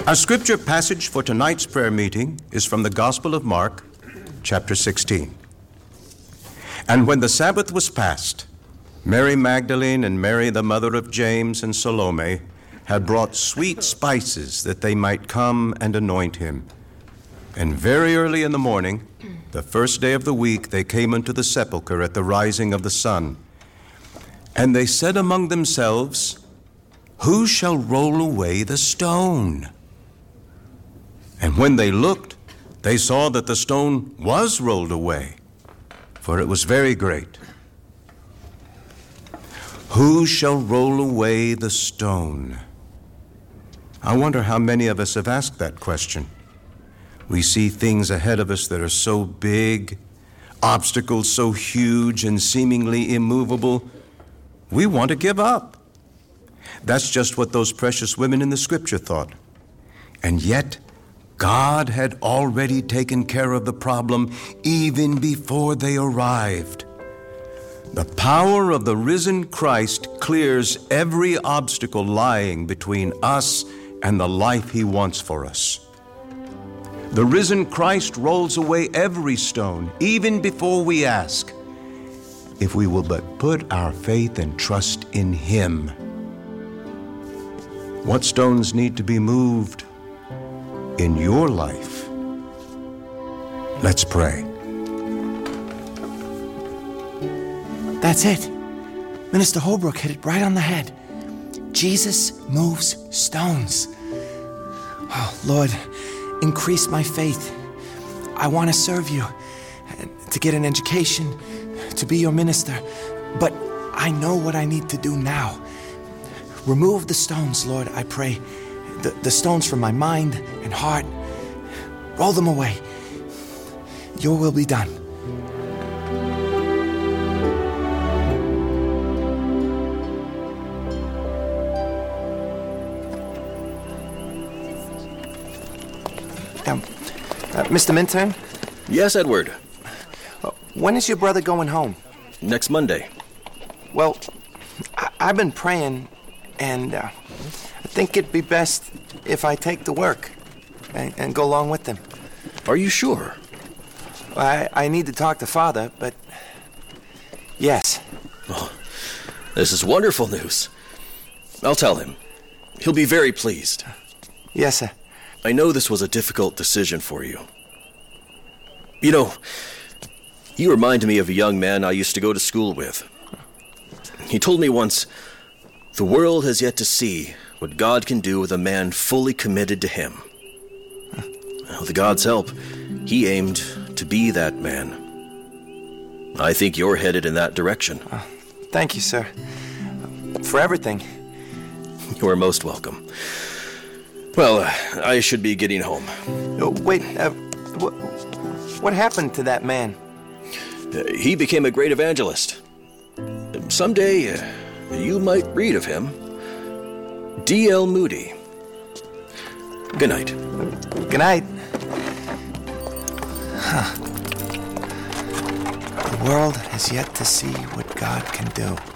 Our scripture passage for tonight's prayer meeting is from the Gospel of Mark, chapter 16. And when the Sabbath was past, Mary Magdalene and Mary, the mother of James, and Salome had brought sweet spices that they might come and anoint him. And very early in the morning, the first day of the week, they came unto the sepulchre at the rising of the sun. And they said among themselves, Who shall roll away the stone? And when they looked, they saw that the stone was rolled away, for it was very great. Who shall roll away the stone? I wonder how many of us have asked that question. We see things ahead of us that are so big, obstacles so huge and seemingly immovable, we want to give up. That's just what those precious women in the scripture thought. And yet, God had already taken care of the problem even before they arrived. The power of the risen Christ clears every obstacle lying between us and the life he wants for us. The risen Christ rolls away every stone, even before we ask, if we will but put our faith and trust in him. What stones need to be moved in your life? Let's pray. That's it. Minister Holbrook hit it right on the head. Jesus moves stones. Oh, Lord, increase my faith. I want to serve you, to get an education, to be your minister. But I know what I need to do now. Remove the stones, Lord, I pray. The stones from my mind and heart. Roll them away. Your will be done. Mr. Minturn? Yes, Edward. When is your brother going home? Next Monday. Well, I've been praying, and I think it'd be best if I take the work and go along with them. Are you sure? I need to talk to Father, but yes. Oh, this is wonderful news. I'll tell him. He'll be very pleased. Yes, sir. I know this was a difficult decision for you. You know, you remind me of a young man I used to go to school with. He told me once, the world has yet to see what God can do with a man fully committed to him. With God's help, he aimed to be that man. I think you're headed in that direction. Thank you, sir, for everything. You are most welcome. Well, I should be getting home. Wait, what happened to that man? He became a great evangelist. Someday, you might read of him. D.L. Moody. Good night. Good night. The world has yet to see what God can do.